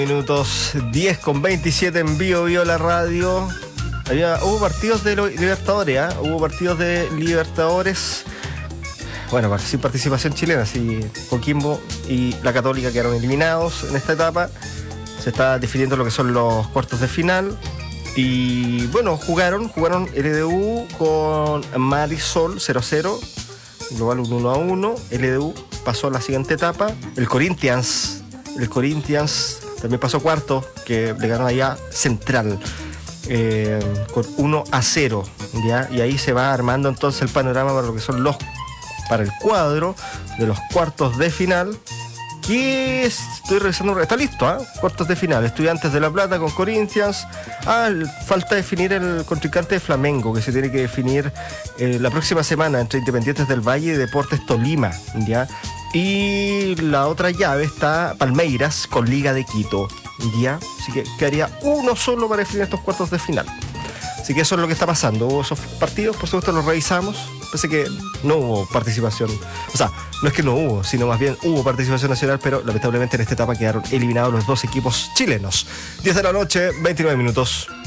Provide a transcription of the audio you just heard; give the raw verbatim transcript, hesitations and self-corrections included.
Minutos diez con veintisiete en Bio Bio la radio. Había, hubo partidos de Libertadores, ¿eh? Hubo partidos de Libertadores. Bueno, sin participación chilena, sí, Coquimbo y la Católica quedaron eliminados en esta etapa. Se está definiendo lo que son los cuartos de final. Y bueno, jugaron, jugaron L D U con Marisol cero a cero, global uno a uno. L D U pasó a la siguiente etapa. El Corinthians, el Corinthians también pasó cuarto, que le ganó allá Central eh, con uno a cero, ¿ya? Y ahí se va armando entonces el panorama para lo que son los para el cuadro de los cuartos de final, que estoy revisando, está listo, ¿eh? Cuartos de final, Estudiantes de La Plata con Corinthians. Ah, falta definir el contrincante de Flamengo, que se tiene que definir eh, la próxima semana entre Independientes del Valle y Deportes Tolima, ¿ya? Y la otra llave está Palmeiras con Liga de Quito, ¿ya? Así que quedaría uno solo para definir estos cuartos de final. Así que eso es lo que está pasando. Hubo esos partidos, por supuesto los revisamos. Parece que no hubo participación. O sea, no es que no hubo, sino más bien hubo participación nacional, pero lamentablemente en esta etapa quedaron eliminados los dos equipos chilenos. diez de la noche, veintinueve minutos.